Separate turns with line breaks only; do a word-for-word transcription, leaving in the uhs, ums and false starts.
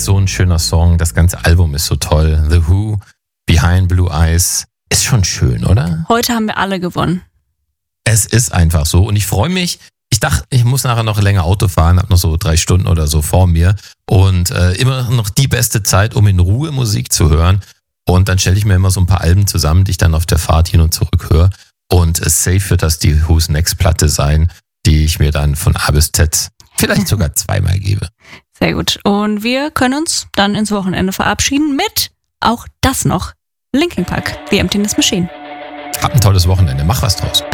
ist so ein schöner Song. Das ganze Album ist so toll. The Who, Behind Blue Eyes. Ist schon schön, oder?
Heute haben wir alle gewonnen.
Es ist einfach so. Und ich freue mich. Ich dachte, ich muss nachher noch länger Auto fahren, habe noch so drei Stunden oder so vor mir. Und äh, immer noch die beste Zeit, um in Ruhe Musik zu hören. Und dann stelle ich mir immer so ein paar Alben zusammen, die ich dann auf der Fahrt hin und zurück höre. Und äh, safe wird das die Who's Next Platte sein, die ich mir dann von A bis Z vielleicht sogar zweimal gebe.
Sehr gut. Und wir können uns dann ins Wochenende verabschieden mit auch das noch. Linkin Park, The Emptiness Machine.
Hab ein tolles Wochenende. Mach was draus.